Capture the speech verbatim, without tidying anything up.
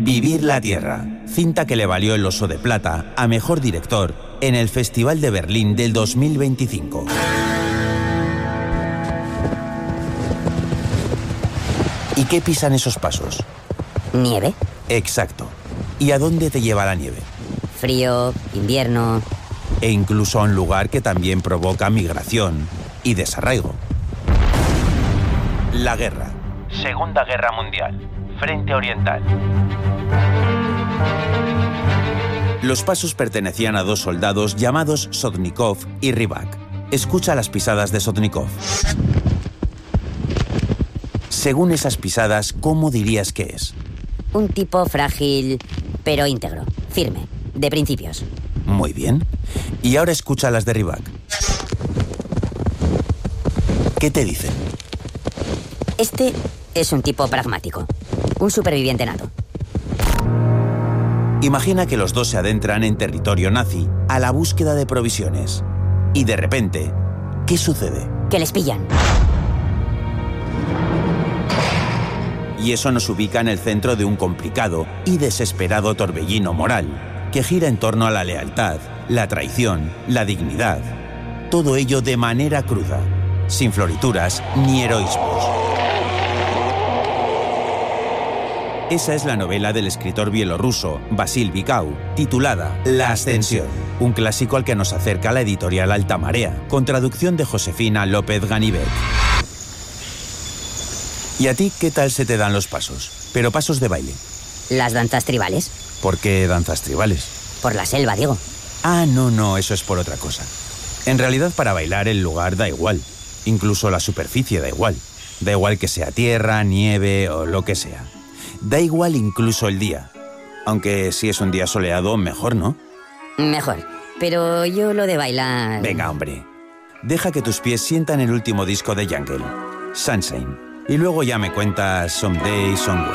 Vivir la Tierra, cinta que le valió el Oso de Plata a Mejor Director en el Festival de Berlín del dos mil veinticinco. ¿Y qué pisan esos pasos? ¿Nieve? Exacto. ¿Y a dónde te lleva la nieve? Frío, invierno... E incluso a un lugar que también provoca migración y desarraigo. La guerra. Segunda Guerra Mundial. Frente Oriental. Los pasos pertenecían a dos soldados llamados Sotnikov y Rybak. Escucha las pisadas de Sotnikov. Según esas pisadas, ¿cómo dirías que es? Un tipo frágil, pero íntegro, firme, de principios. Muy bien. Y ahora escucha las de Rybak. ¿Qué te dicen? Este es un tipo pragmático, un superviviente nato. Imagina que los dos se adentran en territorio nazi a la búsqueda de provisiones. Y de repente, ¿qué sucede? Que les pillan. Y eso nos ubica en el centro de un complicado y desesperado torbellino moral, que gira en torno a la lealtad, la traición, la dignidad. Todo ello de manera cruda, sin florituras ni heroísmos. Esa es la novela del escritor bielorruso Vasil Vikau, titulada La Ascensión, un clásico al que nos acerca la editorial Alta Marea, con traducción de Josefina López Ganivet. ¿Y a ti qué tal se te dan los pasos? Pero pasos de baile. Las danzas tribales. ¿Por qué danzas tribales? Por la selva, digo. Ah, no, no, eso es por otra cosa. En realidad, para bailar el lugar da igual. Incluso la superficie da igual. Da igual que sea tierra, nieve o lo que sea. Da igual incluso el día. Aunque si es un día soleado, mejor, ¿no? Mejor. Pero yo lo de bailar... Venga, hombre. Deja que tus pies sientan el último disco de Jungle, Sunshine. Y luego ya me cuentas Someday, Somewhere.